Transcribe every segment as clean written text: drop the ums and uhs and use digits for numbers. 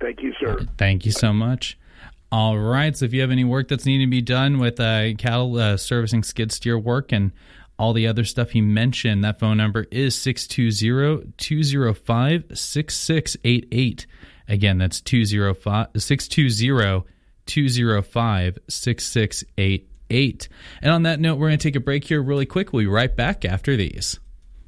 Thank you, sir. Thank you so much. All right. So if you have any work that's needing to be done with cattle servicing skid steer work and all the other stuff he mentioned, that phone number is 620-205-6688. Again, that's 620-205-6688. And on that note, we're going to take a break here really quick. We'll be right back after these.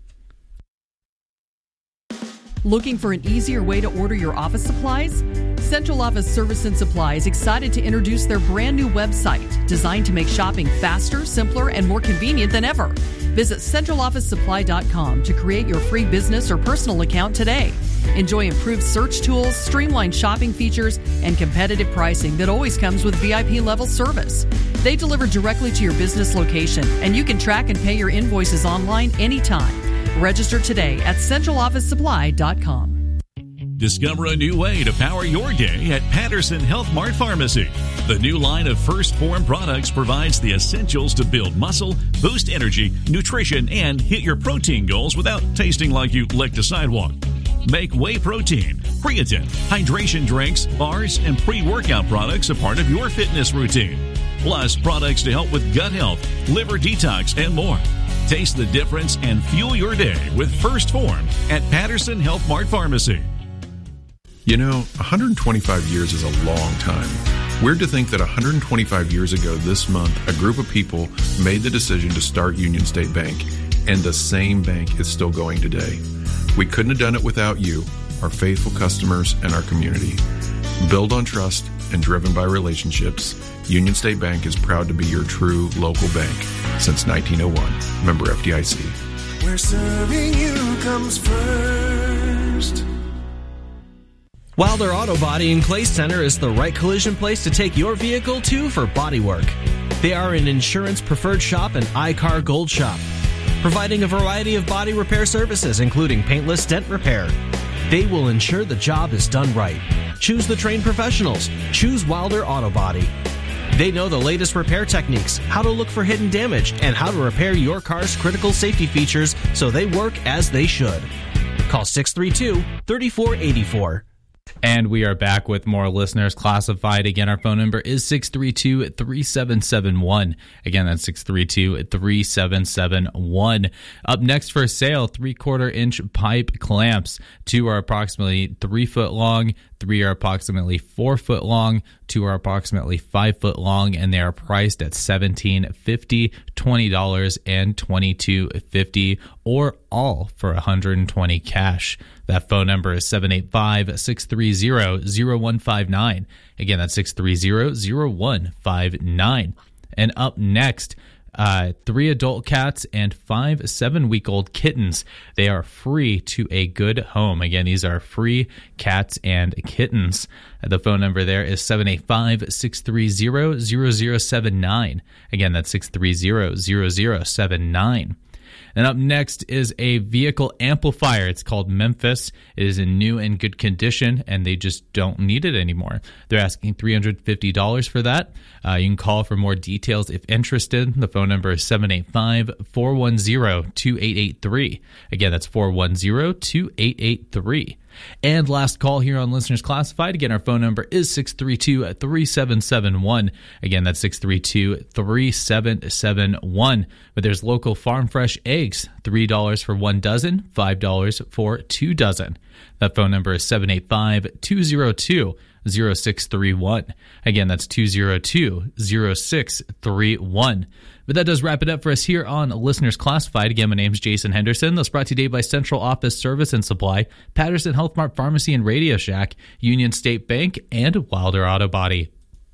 Looking for an easier way to order your office supplies? Central Office Service and Supply is excited to introduce their brand new website designed to make shopping faster, simpler, and more convenient than ever. Visit centralofficesupply.com to create your free business or personal account today. Enjoy improved search tools, streamlined shopping features, and competitive pricing that always comes with VIP level service. They deliver directly to your business location, and you can track and pay your invoices online anytime. Register today at centralofficesupply.com. Discover a new way to power your day at Patterson Health Mart Pharmacy. The new line of First Form products provides the essentials to build muscle, boost energy, nutrition, and hit your protein goals without tasting like you licked a sidewalk. Make whey protein, creatine, hydration drinks, bars, and pre-workout products a part of your fitness routine. Plus, products to help with gut health, liver detox, and more. Taste the difference and fuel your day with First Form at Patterson Health Mart Pharmacy. You know, 125 years is a long time. Weird to think that 125 years ago this month, a group of people made the decision to start Union State Bank, and the same bank is still going today. We couldn't have done it without you, our faithful customers, and our community. Built on trust and driven by relationships, Union State Bank is proud to be your true local bank since 1901. Member FDIC. Where serving you comes first. Wilder Auto Body in Clay Center is the right collision place to take your vehicle to for body work. They are an insurance preferred shop and iCar Gold shop, providing a variety of body repair services, including paintless dent repair. They will ensure the job is done right. Choose the trained professionals. Choose Wilder Auto Body. They know the latest repair techniques, how to look for hidden damage, and how to repair your car's critical safety features so they work as they should. Call 632-3484. And we are back with more Listeners Classified. Again, our phone number is 632-3771. Again, that's 632-3771. Up next for sale, 3/4-inch pipe clamps. 2 are approximately 3 foot long, 3 are approximately 4 foot long, 2 are approximately 5 foot long, and they are priced at $17.50, $20, and $22.50, or all for $120 cash. That phone number is 785-630-0159. Again, that's 630-0159. And up next, 3 adult cats and 5 7-week-old kittens. They are free to a good home. Again, these are free cats and kittens. The phone number there is 785-630-0079. Again, that's 630-0079. And up next is a vehicle amplifier. It's called Memphis. It is in new and good condition, and they just don't need it anymore. They're asking $350 for that. You can call for more details if interested. The phone number is 785-410-2883. Again, that's 410-2883. And last call here on Listeners Classified. Again, our phone number is 632-3771. Again, that's 632-3771. But there's local farm fresh eggs, $3 for 1 dozen, $5 for 2 dozen. That phone number is 785-202-0631. Again, that's 202-0631. But that does wrap it up for us here on Listeners Classified. Again, my name is Jason Henderson. That's brought to you today by Central Office Service and Supply, Patterson Health Mart Pharmacy and Radio Shack, Union State Bank, and Wilder Auto Body.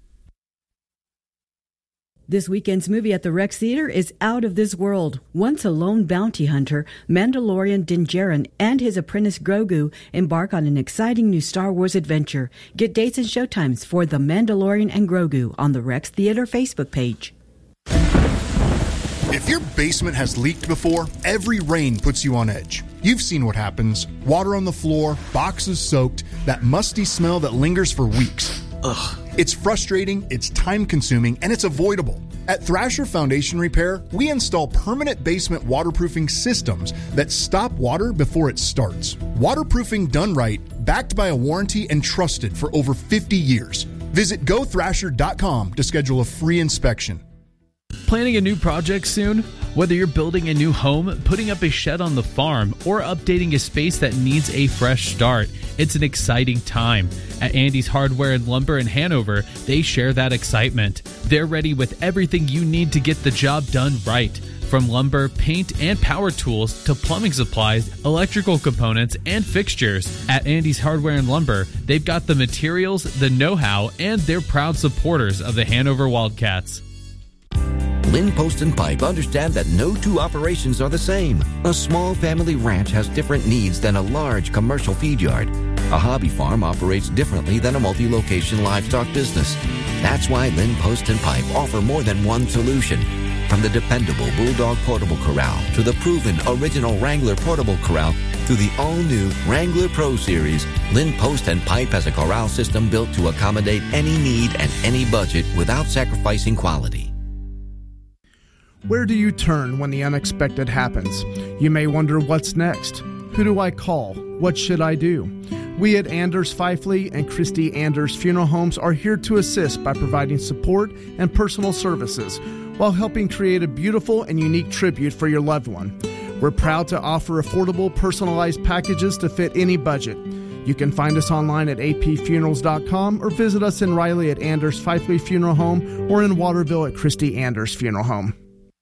This weekend's movie at the Rex Theater is Out of This World. Once a lone bounty hunter, Mandalorian Din Djarin and his apprentice Grogu embark on an exciting new Star Wars adventure. Get dates and showtimes for The Mandalorian and Grogu on the Rex Theater Facebook page. If your basement has leaked before, every rain puts you on edge. You've seen what happens. Water on the floor, boxes soaked, that musty smell that lingers for weeks. Ugh. It's frustrating, it's time-consuming, and it's avoidable. At Thrasher Foundation Repair, we install permanent basement waterproofing systems that stop water before it starts. Waterproofing done right backed by a warranty and trusted for over 50 years. Visit GoThrasher.com to schedule a free inspection. Planning a new project soon? Whether you're building a new home, putting up a shed on the farm, or updating a space that needs a fresh start, it's an exciting time. At Andy's Hardware and Lumber in Hanover, they share that excitement. They're ready with everything you need to get the job done right. From lumber, paint, and power tools to plumbing supplies, electrical components, and fixtures. At Andy's Hardware and Lumber, they've got the materials, the know-how, and they're proud supporters of the Hanover Wildcats. Lynn Post and Pipe understand that no two operations are the same. A small family ranch has different needs than a large commercial feed yard. A hobby farm operates differently than a multi-location livestock business. That's why Lynn Post and Pipe offer more than one solution. From the dependable Bulldog Portable Corral to the proven original Wrangler Portable Corral to the all-new Wrangler Pro Series, Lynn Post and Pipe has a corral system built to accommodate any need and any budget without sacrificing quality. Where do you turn when the unexpected happens? You may wonder what's next. Who do I call? What should I do? We at Anders Fifley and Christy Anders Funeral Homes are here to assist by providing support and personal services while helping create a beautiful and unique tribute for your loved one. We're proud to offer affordable, personalized packages to fit any budget. You can find us online at apfunerals.com or visit us in Riley at Anders Fifley Funeral Home or in Waterville at Christy Anders Funeral Home.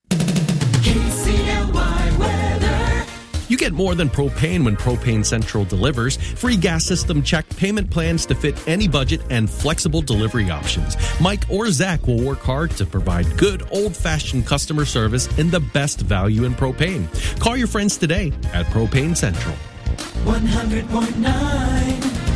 KCLY weather. You get more than propane when Propane Central delivers. Free gas system check, payment plans to fit any budget, and flexible delivery options. Mike or Zach will work hard to provide good old-fashioned customer service and the best value in propane. Call your friends today at Propane Central. 100.9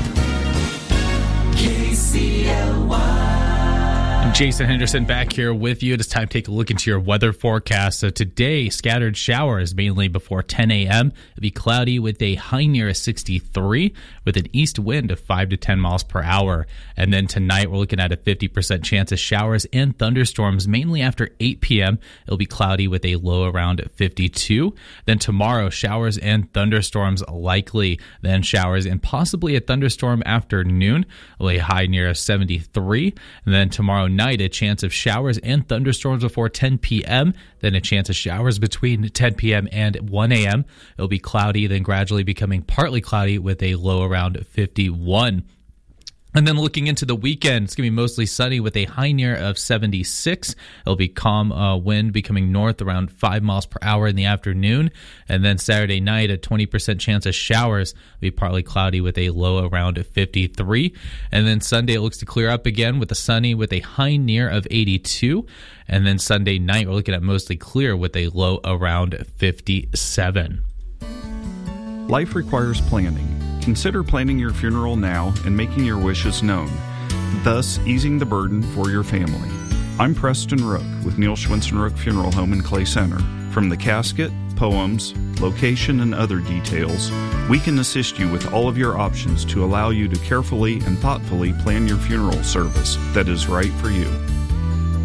KCLY. Jason Henderson back here with you. It's time to take a look into your weather forecast. So today, scattered showers mainly before 10 a.m. It'll be cloudy with a high near 63 with an east wind of 5 to 10 miles per hour. And then tonight, we're looking at a 50% chance of showers and thunderstorms mainly after 8 p.m. It'll be cloudy with a low around 52. Then tomorrow, showers and thunderstorms likely. Then showers and possibly a thunderstorm after noon. A high near 73. And then tomorrow night, a chance of showers and thunderstorms before 10 p.m., then a chance of showers between 10 p.m. and 1 a.m. It'll be cloudy, then gradually becoming partly cloudy with a low around 51. And then looking into the weekend, it's going to be mostly sunny with a high near of 76. It'll be calm wind becoming north around 5 miles per hour in the afternoon. And then Saturday night, a 20% chance of showers. It'll be partly cloudy with a low around 53. And then Sunday, it looks to clear up again with a sunny with a high near of 82. And then Sunday night, we're looking at mostly clear with a low around 57. Life requires planning. Consider planning your funeral now and making your wishes known, thus easing the burden for your family. I'm Preston Rook with Neil Schwinson Rook Funeral Home in Clay Center. From the casket, poems, location, and other details, we can assist you with all of your options to allow you to carefully and thoughtfully plan your funeral service that is right for you.